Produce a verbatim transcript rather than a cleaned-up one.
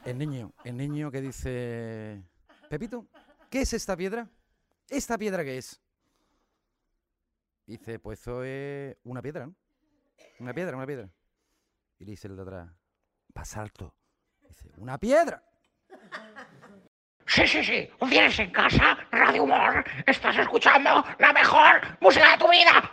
El niño, el niño que dice... Pepito, ¿qué es esta piedra? ¿Esta piedra qué es? Dice, pues eso es una piedra, ¿no? Una piedra, una piedra. Y le dice el de atrás, basalto. Dice, ¡una piedra! Sí, sí, sí. Un viernes en casa, Radio Humor. Estás escuchando la mejor música de tu vida.